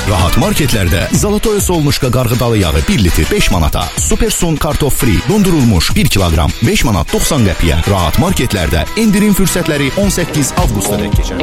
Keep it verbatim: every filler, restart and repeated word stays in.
Rahat marketlərdə Zalatoy Solmuşka qarğıdalı yağı bir litr beş manata, Supersun kartof free dondurulmuş bir kiloqram beş manat doxsan qəpiyə. Rahat marketlərdə endirim fürsətləri on səkkiz avqusta dək keçər.